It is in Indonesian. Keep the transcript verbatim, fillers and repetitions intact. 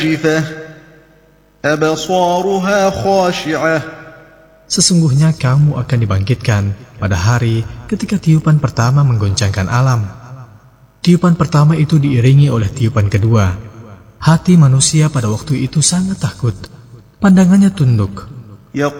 راجفة أبصارها خاشعة. Sesungguhnya kamu akan dibangkitkan pada hari ketika tiupan pertama menggoncangkan alam. Tiupan pertama itu diiringi oleh tiupan kedua. Hati manusia pada waktu itu sangat takut. Pandangannya tunduk,